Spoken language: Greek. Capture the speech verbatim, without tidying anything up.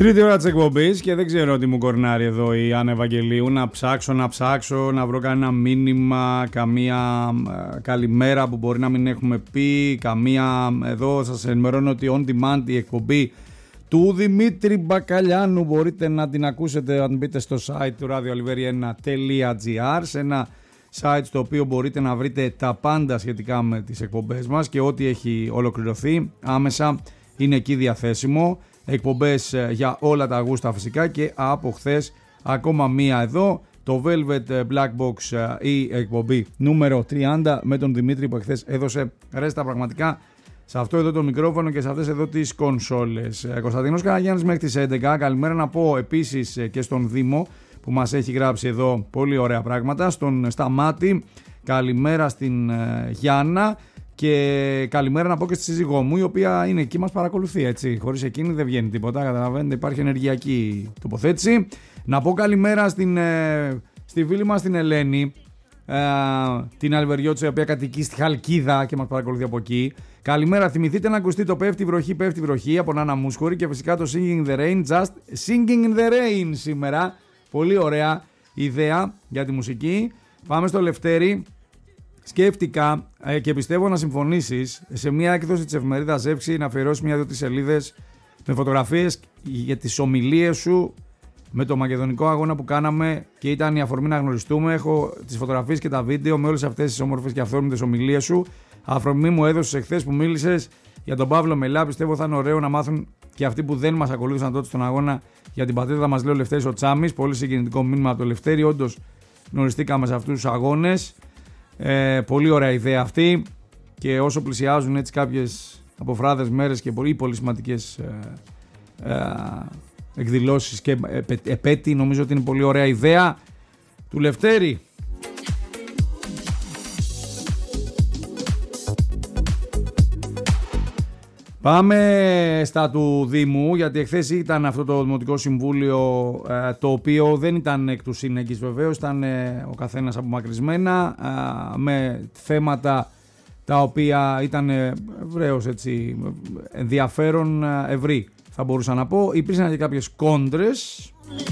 Τρίτη ώρα της εκπομπής και δεν ξέρω τι μου κορνάρει εδώ η Άννα Ευαγγελίου. Να ψάξω, να ψάξω, να βρω κανένα μήνυμα, καμία ε, καλημέρα που μπορεί να μην έχουμε πει. Καμία, εδώ σας ενημερώνω ότι on demand η εκπομπή του Δημήτρη Μπακαλιάνου μπορείτε να την ακούσετε αν μπείτε στο site του ράδιο αλιβέρι ένα τελεία τζι άρ, σε ένα site στο οποίο μπορείτε να βρείτε τα πάντα σχετικά με τις εκπομπές μας και ό,τι έχει ολοκληρωθεί άμεσα είναι εκεί διαθέσιμο. Εκπομπές για όλα τα γούστα φυσικά και από χθες ακόμα μία εδώ, το Velvet Black Box, η εκπομπή νούμερο τριάντα με τον Δημήτρη που χθες έδωσε ρέστα πραγματικά σε αυτό εδώ το μικρόφωνο και σε αυτές εδώ τις κονσόλες. Κωνσταντίνος Καραγιάννης μέχρι τις έντεκα. Καλημέρα να πω επίσης και στον Δήμο που μας έχει γράψει εδώ πολύ ωραία πράγματα, στον Σταμάτη, καλημέρα στην Γιάννα. Και καλημέρα να πω και στη σύζυγό μου, η οποία είναι εκεί, μας παρακολουθεί, έτσι. Χωρίς εκείνη δεν βγαίνει τίποτα, καταλαβαίνετε, υπάρχει ενεργειακή τοποθέτηση. Να πω καλημέρα στην, ε, στη φίλη μας την Ελένη, ε, την Αλβεριώτσα, η οποία κατοικεί στη Χαλκίδα και μας παρακολουθεί από εκεί. Καλημέρα, θυμηθείτε να ακουστεί το Πέφτει βροχή, πέφτει βροχή από Νάνα Μούσχορη και φυσικά το Singing in the Rain, just Singing in the Rain σήμερα. Πολύ ωραία ιδέα για τη μουσική. Πάμε στο Λευτέρη. Σκέφτηκα ε, και πιστεύω να συμφωνήσεις σε μια έκδοση της εφημερίδας Εύξη να αφιερώσει μια-δυο τις σελίδες με φωτογραφίες για τις ομιλίες σου με το μακεδονικό αγώνα που κάναμε και ήταν η αφορμή να γνωριστούμε. Έχω τις φωτογραφίες και τα βίντεο με όλες αυτές τις όμορφες και αυθόρμητες ομιλίες σου. Αφορμή μου έδωσες εχθές που μίλησες για τον Παύλο Μελά. Πιστεύω θα είναι ωραίο να μάθουν και αυτοί που δεν μας ακολούθησαν τότε στον αγώνα για την πατρίδα μας, λέει ο Λευτέρης ο Τσάμις. Πολύ συγκινητικό μήνυμα από το Λευτέρη. Όντως γνωριστήκαμε σε αυτούς τους αγώνες. Ε, πολύ ωραία ιδέα αυτή και όσο πλησιάζουν έτσι κάποιες αποφράδες μέρες και πολύ, πολύ σημαντικές ε, ε, εκδηλώσεις και επέτειοι, νομίζω ότι είναι πολύ ωραία ιδέα του Λευτέρη. Πάμε στα του Δήμου, γιατί εχθές ήταν αυτό το Δημοτικό Συμβούλιο, ε, το οποίο δεν ήταν εκ του σύνεγγυς βεβαίως, ήταν ε, ο καθένας απομακρυσμένα, ε, με θέματα τα οποία ήταν ε, ευρέως έτσι, ενδιαφέρον, ε, ευρύ θα μπορούσα να πω. Υπήρξαν και κάποιες κόντρες